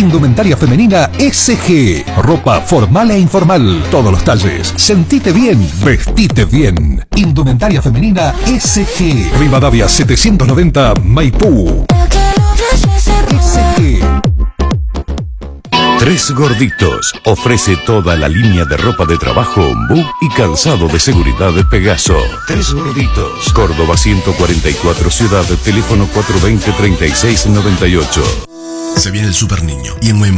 Indumentaria femenina SG. Ropa formal e informal. Todos los talles. Sentite bien. Vestite bien. Indumentaria femenina SG. Rivadavia 790 Maipú. SG. Tres Gorditos ofrece toda la línea de ropa de trabajo Ombú y calzado de seguridad de Pegaso. Tres Gorditos, Córdoba 144 Ciudad, teléfono 420-3698. Se viene el Super Niño y en